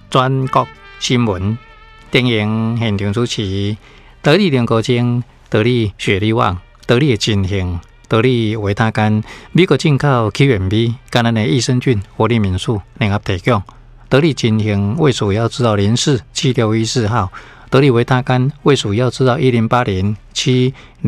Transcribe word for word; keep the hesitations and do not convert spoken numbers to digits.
全国新闻电影现场主持，得力联高精、得力雪力旺、得力金兴、得力维他甘、美国进口 Q M B、橄榄的益生菌、活力民宿联合提供。得力金兴胃属药指导零四七六一四号，得力维他甘胃属药指导一零八零七